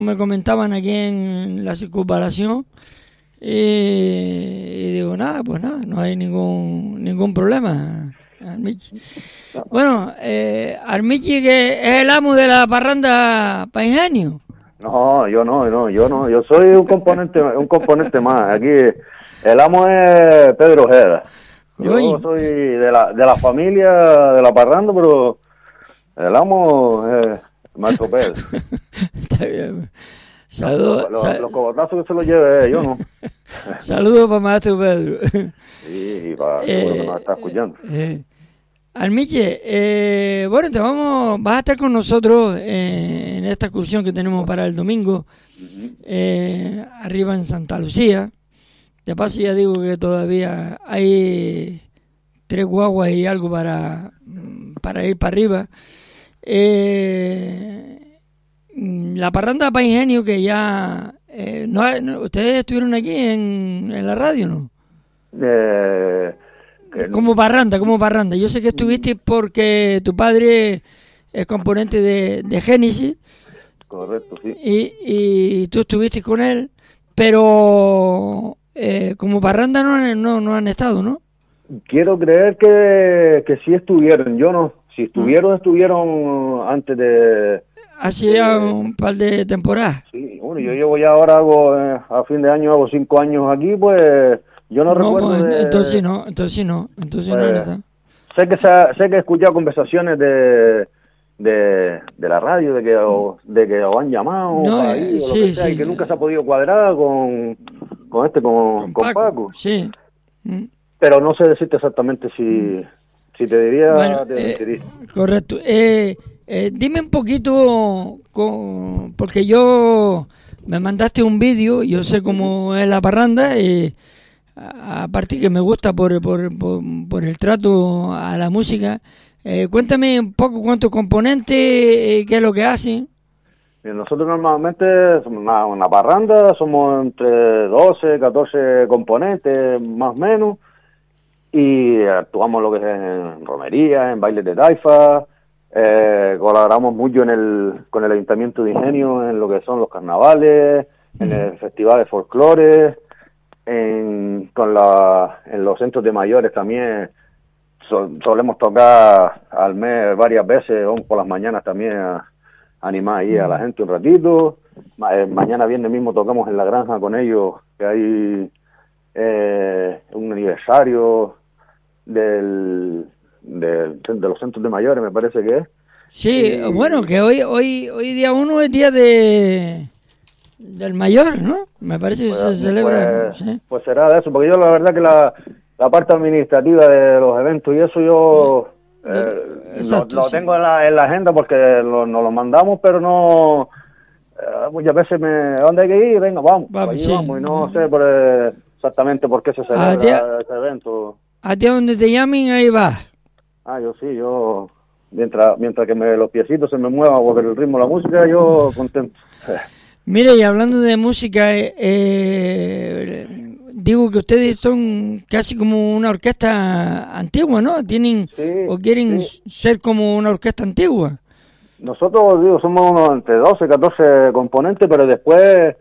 me comentaban aquí en la circunvalación y digo, nada, pues nada, no hay ningún problema, Armichi. Bueno, Armichi, que es el amo de la parranda Pa' Ingenio. No, yo no, yo soy un componente más. Aquí el amo es Pedro Ojeda. Yo soy de la familia de la parranda, pero el amo es Maestro Pedro. Está bien. Saludos. Los cogotazos que se los lleve, yo no. Saludos para Maestro Pedro. Sí, y para seguro que nos está escuchando. Almiche, bueno, vas a estar con nosotros en esta excursión que tenemos para el domingo, arriba en Santa Lucía. De paso ya digo que todavía hay 3 guaguas y algo para ir para arriba. La parranda Pa' Ingenio, que ya ustedes estuvieron aquí en la radio, ¿no? Como parranda. Yo sé que estuviste porque tu padre es componente de Génesis. Correcto, sí. Y tú estuviste con él, pero como parranda no han estado, ¿no? Quiero creer que sí estuvieron. Yo no. Si estuvieron antes de... Hace ya un par de temporadas. Sí, bueno, yo llevo ya ahora, a fin de año hago 5 años aquí, pues yo no recuerdo entonces no han estado. Sé que he escuchado conversaciones de la radio, de que os han llamado para ir, o lo que sea, y que nunca se ha podido cuadrar con Paco. Sí. Pero no sé decirte exactamente si te diría, bueno, te mentiría. Correcto. Dime un poquito, porque yo me mandaste un vídeo, yo sé cómo es la parranda, aparte que me gusta por el trato a la música. Cuéntame un poco cuántos componentes, qué es lo que hacen. Bien, nosotros normalmente somos una parranda, somos entre 12, 14 componentes, más o menos, y actuamos lo que es en romería, en bailes de taifa, colaboramos mucho con el Ayuntamiento de Ingenio en lo que son los carnavales, en el festival de folclore, en los centros de mayores también. Solemos tocar al mes varias veces, por las mañanas también a animar ahí a la gente un ratito. Mañana viernes mismo tocamos en la granja con ellos, que hay un aniversario de los centros de mayores, me parece que es. Sí, bueno, que hoy día 1 es día del mayor, ¿no? Me parece que se celebra. Pues será de eso, porque yo la verdad que la parte administrativa de los eventos y eso yo lo tengo en la agenda porque nos lo mandamos, pero no muchas veces ¿dónde hay que ir? Venga, vamos y no sé exactamente por qué se celebra ese evento. ¿A ti a donde te llamen ahí vas? Yo mientras que los piecitos se me muevan por el ritmo de la música, yo contento. Mire, y hablando de música, digo que ustedes son casi como una orquesta antigua, ¿no? Quieren ser como una orquesta antigua. Nosotros, somos unos entre 12 y 14 componentes, pero después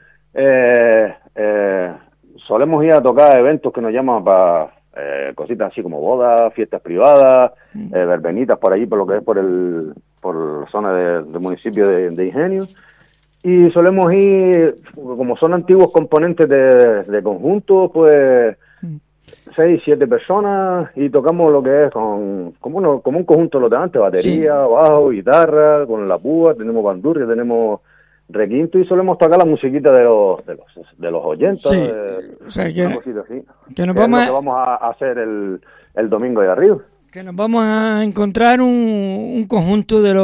solemos ir a tocar eventos que nos llaman para cositas así como bodas, fiestas privadas, verbenitas por allí, por lo que es por la zona del municipio de Ingenio. Y solemos ir, como son antiguos componentes de conjunto, pues 6, 7 personas, y tocamos lo que es como un conjunto de los de antes: batería, bajo, guitarra, con la púa, tenemos bandurria, tenemos requinto, y solemos tocar la musiquita de los 80, o sea, una cosita así. Que es lo que vamos a hacer el domingo de arriba. Que nos vamos a encontrar un conjunto de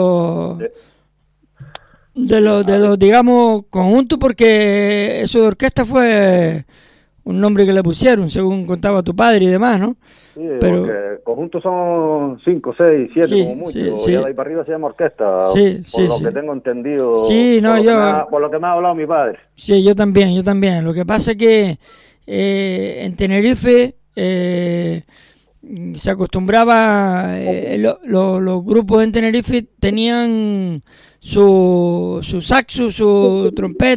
los digamos, conjunto, porque eso de orquesta fue un nombre que le pusieron, según contaba tu padre y demás, ¿no? Sí, pero conjuntos son 5, 6, 7 como mucho, y de ahí para arriba se llama orquesta, por lo que tengo entendido, por lo que me ha hablado mi padre. Sí, yo también. Lo que pasa es que en Tenerife se acostumbraba, los grupos en Tenerife tenían su saxo, su trompeta.